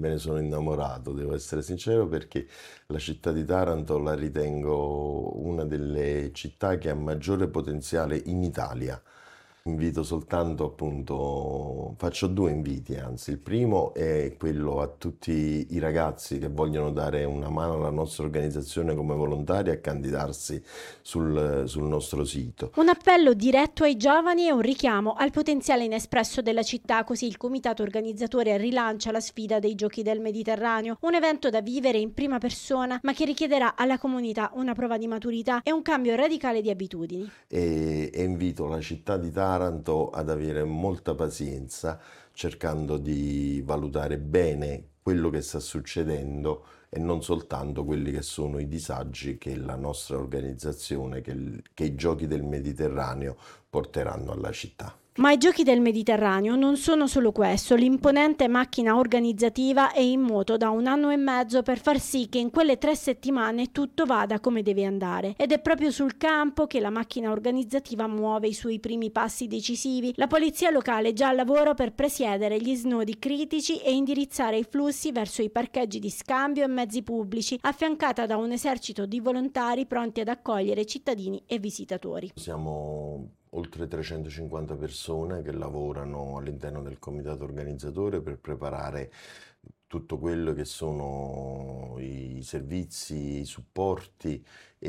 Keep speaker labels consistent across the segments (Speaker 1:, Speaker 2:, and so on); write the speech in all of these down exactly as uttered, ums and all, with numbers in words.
Speaker 1: me ne sono innamorato, devo essere sincero, perché la città di Taranto la ritengo una delle città che ha maggiore potenziale in Italia. Invito soltanto, appunto, faccio due inviti, anzi. Il primo è quello a tutti i ragazzi che vogliono dare una mano alla nostra organizzazione come volontari a candidarsi sul, sul nostro sito.
Speaker 2: Un appello diretto ai giovani e un richiamo al potenziale inespresso della città, così il comitato organizzatore rilancia la sfida dei Giochi del Mediterraneo, un evento da vivere in prima persona, ma che richiederà alla comunità una prova di maturità e un cambio radicale di abitudini.
Speaker 1: E, e invito la città di Taranto ad avere molta pazienza, cercando di valutare bene quello che sta succedendo e non soltanto quelli che sono i disagi che la nostra organizzazione, che, il- che i Giochi del Mediterraneo porteranno alla città.
Speaker 2: Ma i Giochi del Mediterraneo non sono solo questo, l'imponente macchina organizzativa è in moto da un anno e mezzo per far sì che in quelle tre settimane tutto vada come deve andare. Ed è proprio sul campo che la macchina organizzativa muove i suoi primi passi decisivi. La polizia locale è già al lavoro per presiedere gli snodi critici e indirizzare i flussi verso i parcheggi di scambio e mezzi pubblici, affiancata da un esercito di volontari pronti ad accogliere cittadini e visitatori.
Speaker 1: Siamo oltre trecentocinquanta persone che lavorano all'interno del comitato organizzatore per preparare tutto quello che sono i servizi, i supporti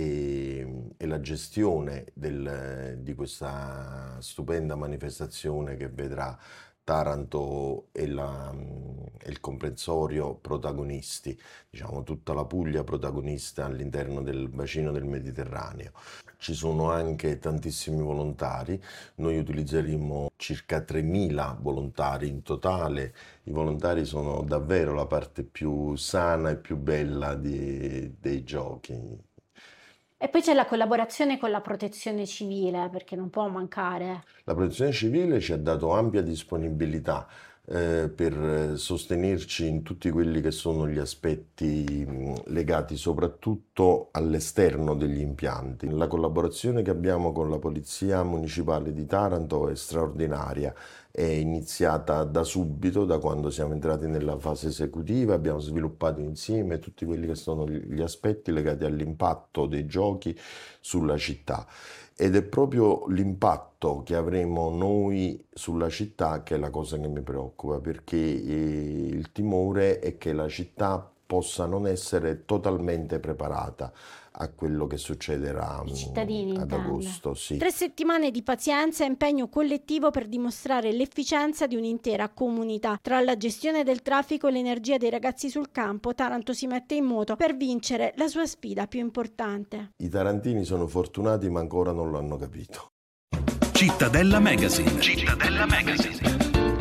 Speaker 1: e, e la gestione del- di questa stupenda manifestazione che vedrà Taranto e, la- e il comprensorio protagonisti, diciamo tutta la Puglia protagonista all'interno del bacino del Mediterraneo. Ci sono anche tantissimi volontari, noi utilizzeremo circa tremila volontari in totale. I volontari sono davvero la parte più sana e più bella di- dei giochi.
Speaker 2: E poi c'è la collaborazione con la protezione civile, perché non può mancare.
Speaker 1: La Protezione Civile ci ha dato ampia disponibilità eh, per sostenerci in tutti quelli che sono gli aspetti mh, legati soprattutto all'esterno degli impianti. La collaborazione che abbiamo con la Polizia Municipale di Taranto è straordinaria. È iniziata da subito, da quando siamo entrati nella fase esecutiva, abbiamo sviluppato insieme tutti quelli che sono gli aspetti legati all'impatto dei giochi sulla città. Ed è proprio l'impatto che avremo noi sulla città che è la cosa che mi preoccupa, perché eh, il timore è che la città possa non essere totalmente preparata a quello che succederà
Speaker 2: I
Speaker 1: mm,
Speaker 2: cittadini,
Speaker 1: ad
Speaker 2: intende.
Speaker 1: agosto. Sì.
Speaker 2: Tre settimane di pazienza e impegno collettivo per dimostrare l'efficienza di un'intera comunità. Tra la gestione del traffico e l'energia dei ragazzi sul campo, Taranto si mette in moto per vincere la sua sfida più importante.
Speaker 1: I tarantini sono fortunati ma ancora non l'hanno capito.
Speaker 3: Cittadella Magazine. Cittadella Magazine.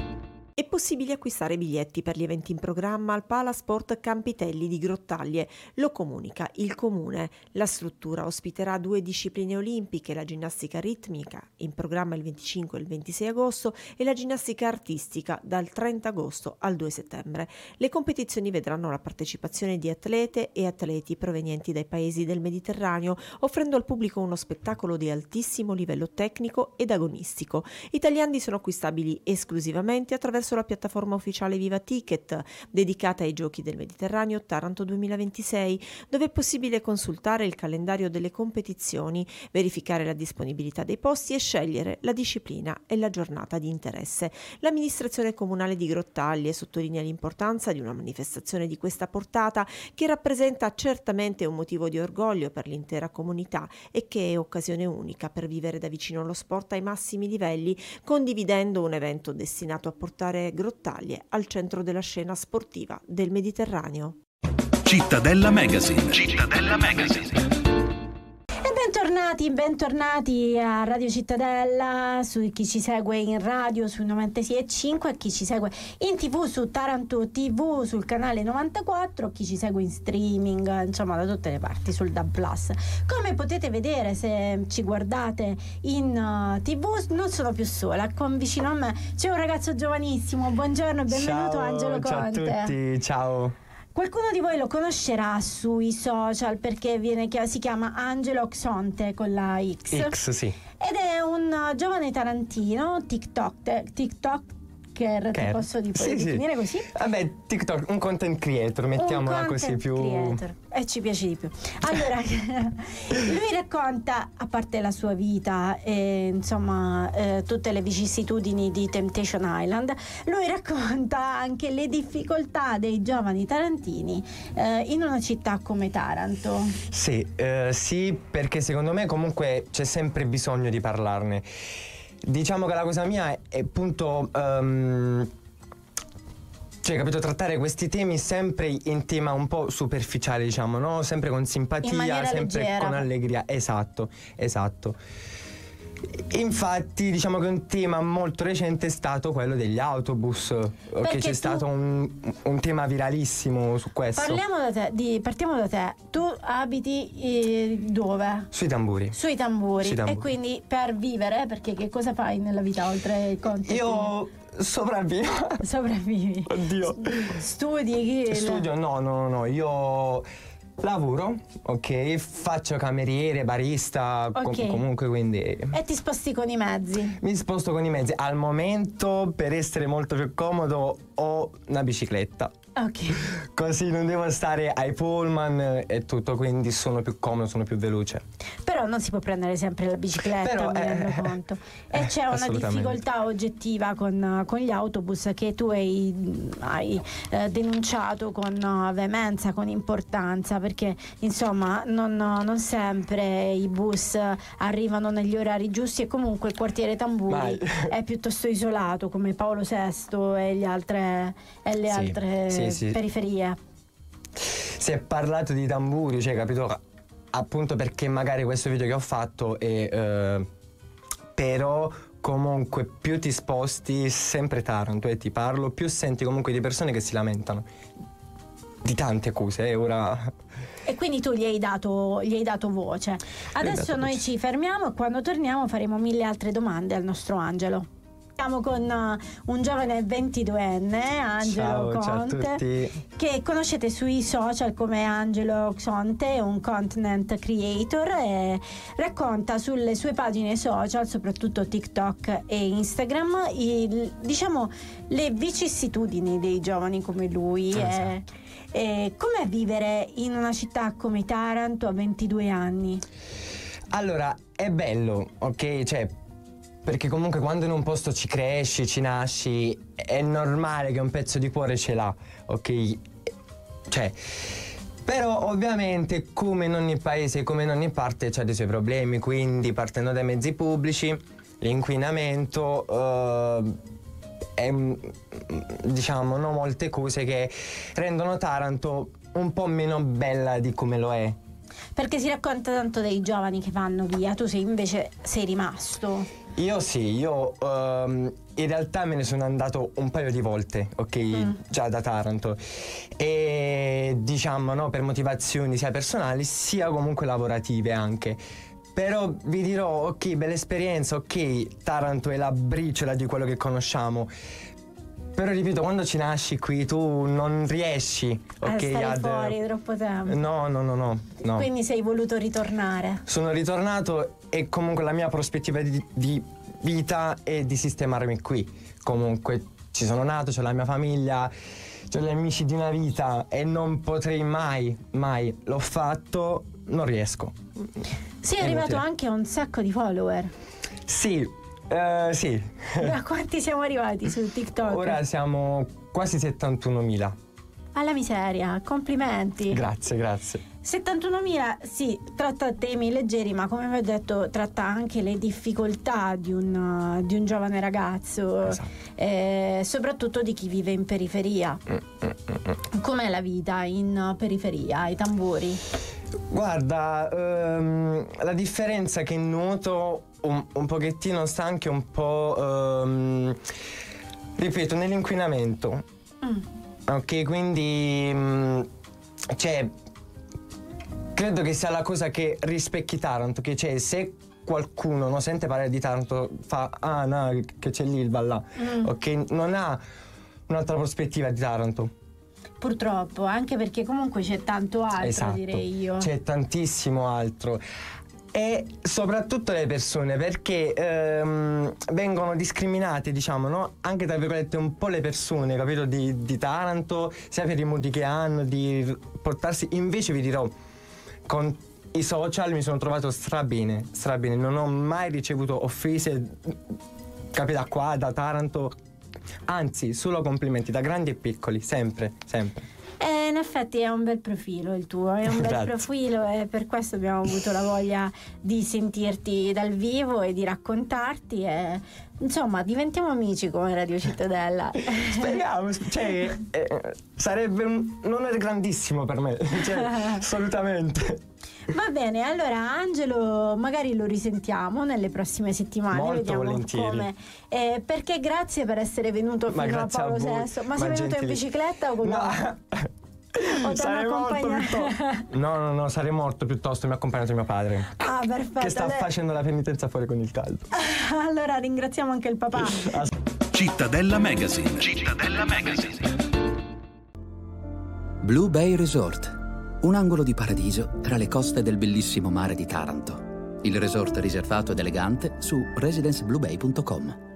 Speaker 4: È possibile acquistare biglietti per gli eventi in programma al Palasport Campitelli di Grottaglie. Lo comunica il Comune. La struttura ospiterà due discipline olimpiche, la ginnastica ritmica, in programma il venticinque e il ventisei agosto, e la ginnastica artistica dal trenta agosto al due settembre. Le competizioni vedranno la partecipazione di atlete e atleti provenienti dai paesi del Mediterraneo, offrendo al pubblico uno spettacolo di altissimo livello tecnico ed agonistico. I tagliandi sono acquistabili esclusivamente attraverso la piattaforma ufficiale Viva Ticket, dedicata ai Giochi del Mediterraneo Taranto duemilaventisei, dove è possibile consultare il calendario delle competizioni, verificare la disponibilità dei posti e scegliere la disciplina e la giornata di interesse. L'amministrazione comunale di Grottaglie sottolinea l'importanza di una manifestazione di questa portata, che rappresenta certamente un motivo di orgoglio per l'intera comunità e che è occasione unica per vivere da vicino lo sport ai massimi livelli, condividendo un evento destinato a portare Grottaglie al centro della scena sportiva del Mediterraneo.
Speaker 3: Cittadella Magazine. Cittadella Magazine.
Speaker 2: E bentornati, bentornati a Radio Cittadella, su chi ci segue in radio sui novantasei e cinque, chi ci segue in tv su Taranto tivù sul canale novantaquattro, chi ci segue in streaming, insomma da tutte le parti sul D A B plus. Come potete vedere, se ci guardate in uh, tv, non sono più sola, con vicino a me c'è un ragazzo giovanissimo. Buongiorno e benvenuto.
Speaker 5: Ciao,
Speaker 2: Angelo Conte.
Speaker 5: ciao a tutti, ciao.
Speaker 2: Qualcuno di voi lo conoscerà sui social perché viene, si chiama Angelo Xonte con la X.
Speaker 5: X, sì.
Speaker 2: Ed è un uh, giovane tarantino, TikTok, TikTok TikToker, ti posso di-
Speaker 5: sì,
Speaker 2: definire
Speaker 5: sì.
Speaker 2: così?
Speaker 5: Vabbè, TikTok, un content creator, mettiamola
Speaker 2: un
Speaker 5: così più...
Speaker 2: creator. E ci piace di più. Allora, lui racconta, a parte la sua vita e insomma eh, tutte le vicissitudini di Temptation Island, lui racconta anche le difficoltà dei giovani tarantini eh, in una città come Taranto.
Speaker 5: Sì, eh, sì, perché secondo me comunque c'è sempre bisogno di parlarne. Diciamo che la cosa mia è appunto... Um, cioè, capito, trattare questi temi sempre in tema un po' superficiale, diciamo, no? Sempre con simpatia, sempre leggera. Con allegria. Esatto, esatto. Infatti, diciamo che un tema molto recente è stato quello degli autobus, perché che c'è tu... stato un, un tema viralissimo su questo.
Speaker 2: Parliamo da te, di, partiamo da te. Tu abiti eh, dove?
Speaker 5: Sui tamburi.
Speaker 2: Sui tamburi.
Speaker 5: Sui tamburi.
Speaker 2: E quindi per vivere, perché che cosa fai nella vita oltre i conti?
Speaker 5: Io sopravvivo.
Speaker 2: Sopravvivi.
Speaker 5: Oddio.
Speaker 2: Studi? Chi...
Speaker 5: Studio? No, no, no, io lavoro, ok, faccio cameriere, barista,
Speaker 2: okay.
Speaker 5: com- comunque quindi...
Speaker 2: E ti sposti con i mezzi?
Speaker 5: Mi sposto con i mezzi. Al momento, per essere molto più comodo, ho una bicicletta.
Speaker 2: Ok.
Speaker 5: Così non devo stare ai pullman e tutto, quindi sono più comodo, sono più veloce.
Speaker 2: Però non si può prendere sempre la bicicletta,
Speaker 5: Però,
Speaker 2: mi
Speaker 5: eh,
Speaker 2: rendo conto. E
Speaker 5: eh,
Speaker 2: c'è una difficoltà oggettiva con, con gli autobus che tu hai, hai eh, denunciato con veemenza, con importanza, perché insomma non, non sempre i bus arrivano negli orari giusti e comunque il quartiere Tamburi
Speaker 5: Mai.
Speaker 2: è piuttosto isolato, come Paolo sesto e, gli altre, e le
Speaker 5: sì,
Speaker 2: altre
Speaker 5: sì, sì.
Speaker 2: periferie.
Speaker 5: Si è parlato di Tamburi, cioè, capito? Appunto perché magari questo video che ho fatto è eh, però comunque più ti sposti, sempre Taranto e ti parlo, più senti comunque di persone che si lamentano di tante accuse, eh, ora.
Speaker 2: E quindi tu gli hai dato, gli hai dato voce. Adesso dato noi voce. Ci fermiamo e quando torniamo faremo mille altre domande al nostro Angelo. Siamo con uh, un giovane ventiduenne, Angelo
Speaker 5: ciao,
Speaker 2: Conte,
Speaker 5: ciao a tutti.
Speaker 2: Che conoscete sui social come Angelo Conte, un content creator, e racconta sulle sue pagine social, soprattutto TikTok e Instagram, il, diciamo le vicissitudini dei giovani come lui.
Speaker 5: Esatto.
Speaker 2: E, e com'è vivere in una città come Taranto a ventidue anni?
Speaker 5: Allora, è bello, ok? Cioè, perché comunque quando in un posto ci cresci, ci nasci, è normale che un pezzo di cuore ce l'ha, ok? Cioè, però ovviamente come in ogni paese, come in ogni parte c'ha dei suoi problemi, quindi partendo dai mezzi pubblici, l'inquinamento, eh, è, diciamo, no, molte cose che rendono Taranto un po' meno bella di come lo è.
Speaker 2: Perché si racconta tanto dei giovani che vanno via, tu sei invece sei rimasto.
Speaker 5: Io sì, io um, in realtà me ne sono andato un paio di volte, ok, mm. già da Taranto, e diciamo, no, per motivazioni sia personali sia comunque lavorative anche. Però vi dirò, ok, bella esperienza, ok, Taranto è la briciola di quello che conosciamo. Però ripeto, quando ci nasci qui tu non riesci,
Speaker 2: a
Speaker 5: okay,
Speaker 2: stare
Speaker 5: ad...
Speaker 2: fuori troppo tempo.
Speaker 5: No, no, no, no, no.
Speaker 2: Quindi sei voluto ritornare?
Speaker 5: Sono ritornato e comunque la mia prospettiva di, di vita è di sistemarmi qui. Comunque ci sono nato, c'ho la mia famiglia, c'ho gli amici di una vita e non potrei mai, mai, l'ho fatto, non riesco.
Speaker 2: Sei è arrivato inutile. Anche a un sacco di follower.
Speaker 5: Sì. Uh, sì.
Speaker 2: Da quanti siamo arrivati su TikTok?
Speaker 5: Ora siamo quasi settantunomila.
Speaker 2: Alla miseria, complimenti.
Speaker 5: Grazie, grazie.
Speaker 2: settantunomila, sì, tratta temi leggeri, ma come vi ho detto tratta anche le difficoltà di un, uh, di un giovane ragazzo, esatto. eh, soprattutto di chi vive in periferia. Mm, mm, mm. Com'è la vita in periferia, ai Tamburi?
Speaker 5: Guarda, um, la differenza che noto un, un pochettino sta anche un po', um, ripeto, nell'inquinamento. Mm. Ok, quindi um, cioè, credo che sia la cosa che rispecchi Taranto, che c'è, se qualcuno non sente parlare di Taranto fa, ah no, che c'è l'Ilva là, mm. ok, non ha un'altra prospettiva di Taranto.
Speaker 2: Purtroppo, anche perché comunque c'è tanto altro,
Speaker 5: esatto.
Speaker 2: direi io.
Speaker 5: C'è tantissimo altro. e soprattutto le persone, perché ehm, vengono discriminate, diciamo, no? Anche tra virgolette un po' le persone, capito, di, di Taranto, sia per i modi che hanno di portarsi. Invece vi dirò, con i social mi sono trovato strabene, strabene, non ho mai ricevuto offese, capita qua da Taranto, anzi solo complimenti da grandi e piccoli, sempre, sempre.
Speaker 2: Eh, in effetti è un bel profilo il tuo, è un bel
Speaker 5: Grazie.
Speaker 2: profilo, e per questo abbiamo avuto la voglia di sentirti dal vivo e di raccontarti, e insomma diventiamo amici come Radio Cittadella.
Speaker 5: Speriamo, cioè eh, sarebbe un, un onore grandissimo per me, cioè, assolutamente.
Speaker 2: Va bene, allora Angelo magari lo risentiamo nelle prossime settimane,
Speaker 5: Molto
Speaker 2: vediamo
Speaker 5: volentieri.
Speaker 2: come, eh, perché grazie per essere venuto
Speaker 5: Ma
Speaker 2: fino a
Speaker 5: grazie a
Speaker 2: Paolo
Speaker 5: voi,
Speaker 2: sesto. Ma,
Speaker 5: ma
Speaker 2: sei venuto
Speaker 5: gentili.
Speaker 2: in bicicletta o con
Speaker 5: No.
Speaker 2: o
Speaker 5: Sarei morto piuttosto. No, no, no, sarei morto piuttosto, mi ha accompagnato mio padre.
Speaker 2: Ah, perfetto.
Speaker 5: Che sta
Speaker 2: allora...
Speaker 5: facendo la penitenza fuori con il caldo.
Speaker 2: allora ringraziamo anche il papà.
Speaker 3: Cittadella Magazine. Cittadella Magazine.
Speaker 6: Blue Bay Resort, un angolo di paradiso tra le coste del bellissimo mare di Taranto. Il resort riservato ed elegante su residence blue bay punto com.